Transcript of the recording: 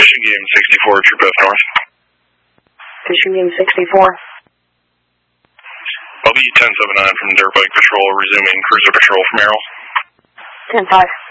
Fishing Game 64, Troop F North. Fishing Game 64. I'll be 1079 from Dirt Bike Patrol, resuming cruiser patrol from Arrow. 10-5.